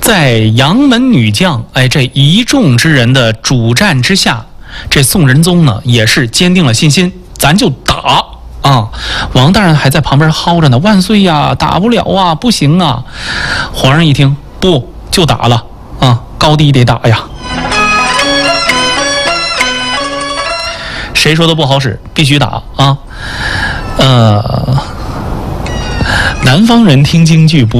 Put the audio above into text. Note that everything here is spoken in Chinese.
在杨门女将这一众之人的主战之下，这宋仁宗呢也是坚定了信心，咱就打啊！王大人还在旁边嚎着呢，万岁呀，打不了啊，不行啊！皇上一听，不就打了啊，高低得打呀。谁说的不好使，必须打啊！南方人听京剧不